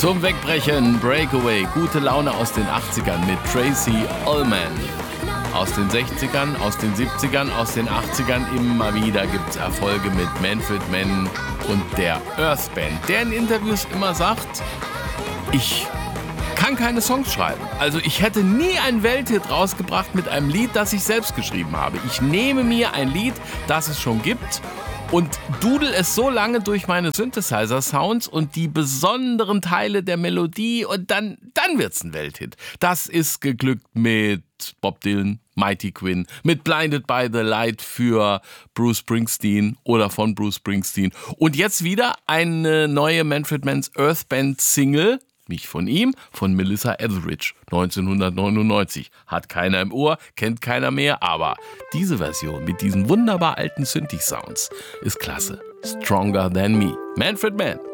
Zum Wegbrechen, Breakaway, gute Laune aus den 80ern mit Tracey Ullman. Aus den 60ern, aus den 70ern, aus den 80ern immer wieder gibt's Erfolge mit Manfred Mann und der Earth Band, der in Interviews immer sagt, ich kann keine Songs schreiben. Also ich hätte nie einen Welthit rausgebracht mit einem Lied, das ich selbst geschrieben habe. Ich nehme mir ein Lied, das es schon gibt und dudel es so lange durch meine Synthesizer-Sounds und die besonderen Teile der Melodie und dann wird's ein Welthit. Das ist geglückt mit Bob Dylan, Mighty Quinn, mit Blinded by the Light für Bruce Springsteen oder von Bruce Springsteen. Und jetzt wieder eine neue Manfred Mann's Earth Band Single, nicht von ihm, von Melissa Etheridge, 1999. Hat keiner im Ohr, kennt keiner mehr, aber diese Version mit diesen wunderbar alten Synthi-Sounds ist klasse. Stronger Than Me. Manfred Mann.